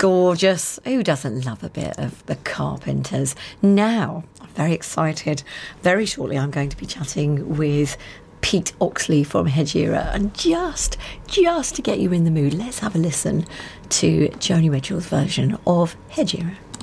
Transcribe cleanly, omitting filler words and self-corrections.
Gorgeous. Who doesn't love a bit of the Carpenters? Now, I'm very excited. Very shortly, I'm going to be chatting with Pete Oxley from Hegira, and just to get you in the mood, let's have a listen to Joni Mitchell's version of Hegira.